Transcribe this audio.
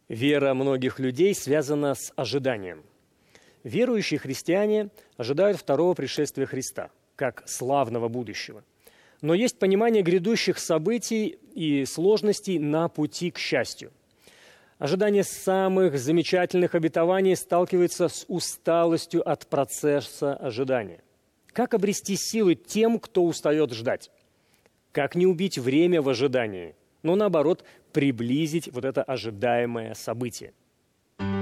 Вера многих людей связана с ожиданием. Верующие христиане ожидают второго пришествия Христа, как славного будущего. Но есть понимание грядущих событий и сложностей на пути к счастью. Ожидание самых замечательных обетований сталкивается с усталостью от процесса ожидания. Как обрести силы тем, кто устает ждать? Как не убить время в ожидании, но наоборот приблизить вот это ожидаемое событие?